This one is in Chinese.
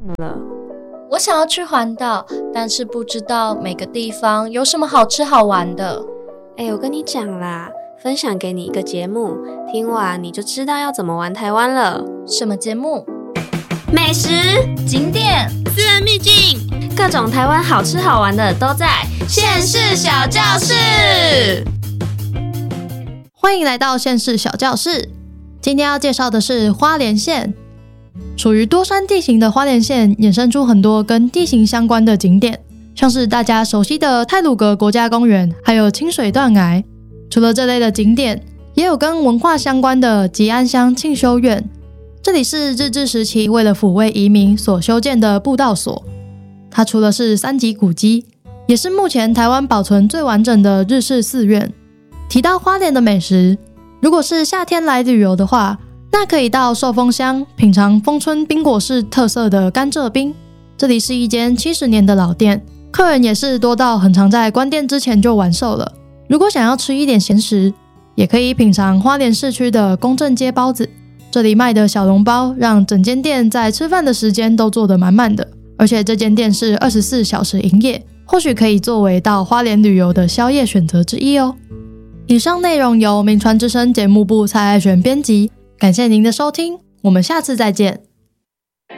了？ 我想要去环岛，但是不知道每个地方有什么好吃好玩的。 我跟你讲啦，分享给你一个节目，听完你就知道要怎么玩台湾了。 什么节目？ 美食、 景点、 私人秘境， 各种台湾好吃好玩的都在县市小教室。 欢迎来到县市小教室。今天要介绍的是花莲县。属于多山地形的花莲县衍生出很多跟地形相关的景点，像是大家熟悉的太鲁阁国家公园，还有清水断崖。除了这类的景点，也有跟文化相关的吉安乡庆修院，这里是日治时期为了抚慰移民所修建的布道所。它除了是3级古迹，也是目前台湾保存最完整的日式寺院。提到花莲的美食，如果是夏天来旅游的话，那可以到寿丰乡品尝丰春冰果市特色的甘蔗冰。这里是一间70年的老店，客人也是多到很常在关店之前就完售了。如果想要吃一点咸食，也可以品尝花莲市区的公正街包子。这里卖的小笼包让整间店在吃饭的时间都坐得满满的，而且这间店是24小时营业，或许可以作为到花莲旅游的宵夜选择之一哦。以上内容由铭传之声节目部蔡爱璇编辑，感谢您的收听，我们下次再见。